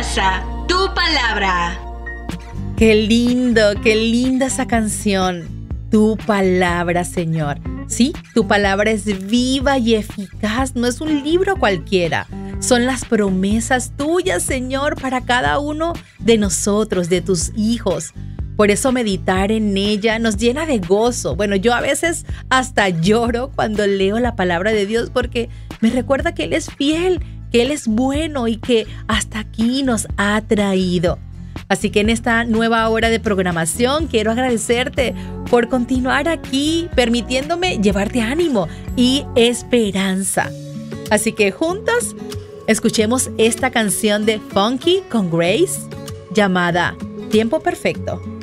casa, tu palabra. Qué lindo, qué linda esa canción. Tu palabra, Señor. Sí, tu palabra es viva y eficaz, no es un libro cualquiera. Son las promesas tuyas, Señor, para cada uno de nosotros, de tus hijos. Por eso meditar en ella nos llena de gozo. Bueno, yo a veces hasta lloro cuando leo la palabra de Dios porque me recuerda que Él es fiel, que Él es bueno y que hasta aquí nos ha traído. Así que en esta nueva hora de programación quiero agradecerte por continuar aquí, permitiéndome llevarte ánimo y esperanza. Así que juntos escuchemos esta canción de Funky con Grace llamada Tiempo Perfecto.